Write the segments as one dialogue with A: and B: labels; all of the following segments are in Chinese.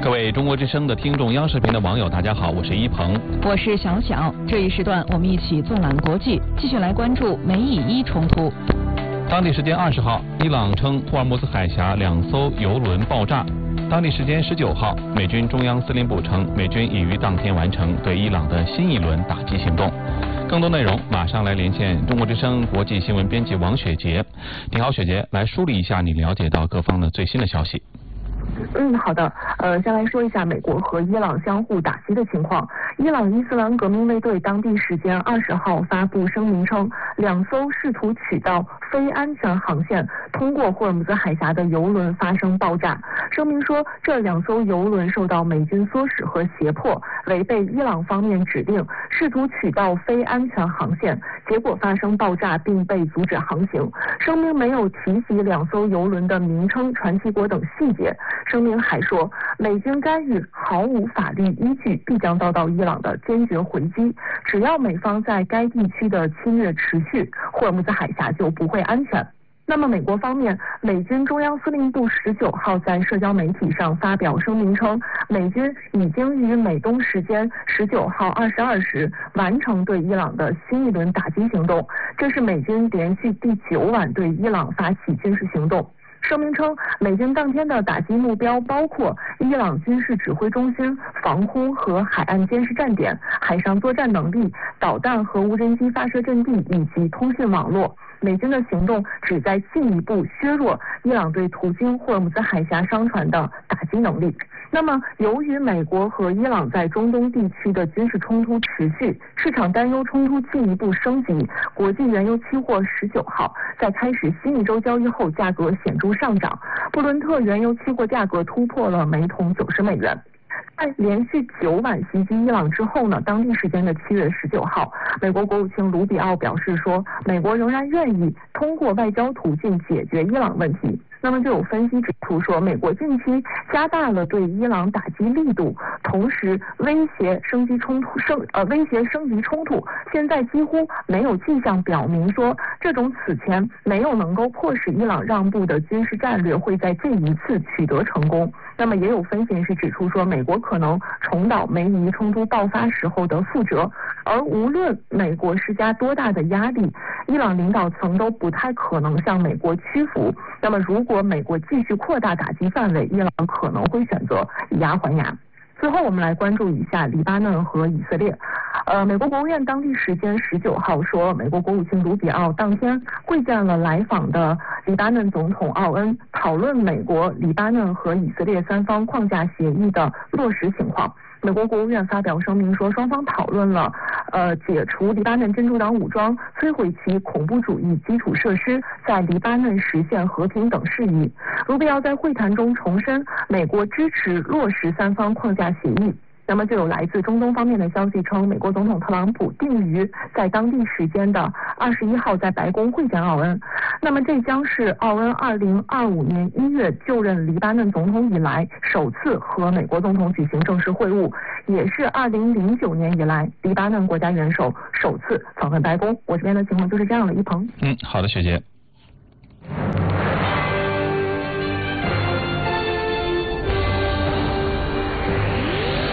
A: 各位中国之声的听众、央视频的网友，大家好，我是一鹏，
B: 我是小小。这一时段我们一起纵览国际，继续来关注美以伊冲突。
A: 当地时间20号，伊朗称霍尔木兹海峡2艘油轮爆炸。当地时间19号，美军中央司令部称，美军已于当天完成对伊朗的新一轮打击行动。更多内容马上来连线中国之声国际新闻编辑王雪杰。你好，雪杰，来梳理一下你了解到各方的最新的消息。
C: 好的，先来说一下美国和伊朗相互打击的情况。伊朗伊斯兰革命卫队当地时间20号发布声明称，2艘试图取道非安全航线通过霍尔木兹海峡的油轮发生爆炸。声明说，这2艘油轮受到美军唆使和胁迫，违背伊朗方面指令，试图取道非安全航线，结果发生爆炸并被阻止航行。声明没有提及2艘油轮的名称、传奇国等细节。声明还说，美军干预毫无法律依据，必将遭到伊朗的坚决回击。只要美方在该地区的侵略持续，霍尔木兹海峡就不会安全。那么美国方面，美军中央司令部19号在社交媒体上发表声明称，美军已经于美东时间19号22时完成对伊朗的新一轮打击行动，这是美军连续第9晚对伊朗发起军事行动。声明称，美军当天的打击目标包括伊朗军事指挥中心、防空和海岸监视站点、海上作战能力、导弹和无人机发射阵地以及通讯网络。美军的行动旨在进一步削弱伊朗对途经霍尔木兹海峡商船的打击能力。那么，由于美国和伊朗在中东地区的军事冲突持续，市场担忧冲突进一步升级，国际原油期货19号在开始新一周交易后价格显著上涨，布伦特原油期货价格突破了每桶90美元。在连续9晚袭击伊朗之后呢，当地时间的7月19号，美国国务卿卢比奥表示说，美国仍然愿意通过外交途径解决伊朗问题。那么就有分析指出说，美国近期加大了对伊朗打击力度，同时威胁升级冲突，现在几乎没有迹象表明说，这种此前没有能够迫使伊朗让步的军事战略会在这一次取得成功。那么也有分析人士指出说，美国可能重蹈美以冲突爆发时候的覆辙，而无论美国施加多大的压力，伊朗领导层都不太可能向美国屈服。那么如果美国继续扩大打击范围，伊朗可能会选择以牙还牙。最后我们来关注一下黎巴嫩和以色列。美国国务院当地时间19号说，美国国务卿卢比奥当天会见了来访的黎巴嫩总统奥恩，讨论美国、黎巴嫩和以色列3方框架协议的落实情况。美国国务院发表声明说，双方讨论了解除黎巴嫩真主党武装、摧毁其恐怖主义基础设施、在黎巴嫩实现和平等事宜。卢比奥在会谈中重申，美国支持落实3方框架协议。那么就有来自中东方面的消息称，美国总统特朗普定于在当地时间的21号在白宫会见奥恩。那么这将是奥恩2025年1月就任黎巴嫩总统以来首次和美国总统举行正式会晤，也是2009年以来黎巴嫩国家元首首次访问白宫。我这边的情况就是这样的，一鹏。
A: 好的，雪姐。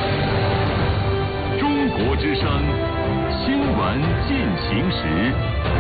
D: 中国之声新闻进行时。